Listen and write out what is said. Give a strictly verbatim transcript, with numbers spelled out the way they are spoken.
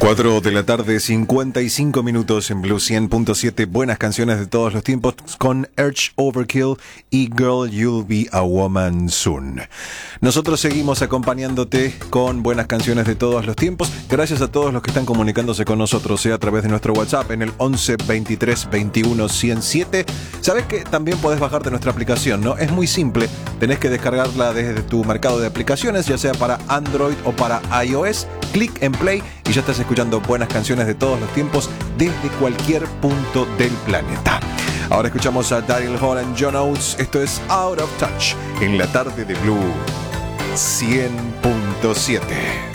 cuatro de la tarde, cincuenta y cinco minutos en Blue cien punto siete. Buenas canciones de todos los tiempos con Urge Overkill y Girl You'll Be a Woman Soon. Nosotros seguimos acompañándote con buenas canciones de todos los tiempos. Gracias a todos los que están comunicándose con nosotros, sea a través de nuestro WhatsApp en el once veintitrés veintiuno ciento siete. Sabes que también podés bajarte nuestra aplicación, ¿no? Es muy simple. Tenés que descargarla desde tu mercado de aplicaciones, ya sea para Android o para iOS. Clic en Play y ya estás escuchando buenas canciones de todos los tiempos desde cualquier punto del planeta. Ahora escuchamos a Daryl Hall y John Oates. Esto es Out of Touch en la tarde de Blue cien punto siete.